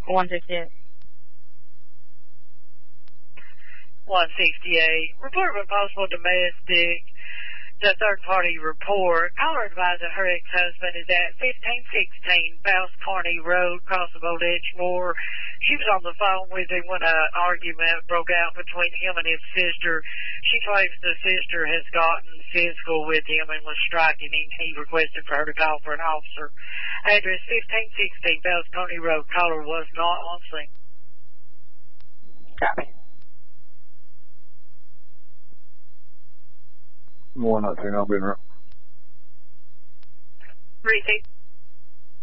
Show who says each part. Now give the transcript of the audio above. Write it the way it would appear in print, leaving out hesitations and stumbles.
Speaker 1: 168.
Speaker 2: 168. Report of a possible domestic. The third-party report. Caller advised that her ex-husband is at 1516 Faust Carney Road, Crossable Edgemore. She was on the phone with him when an argument broke out between him and his sister. She claims the sister has gotten physical with him and was striking him. He requested for her to call for an officer. Address 1516 Faust Carney Road. Caller was not on scene.
Speaker 1: Copy.
Speaker 3: 102, I'll be in room.
Speaker 2: 3-6.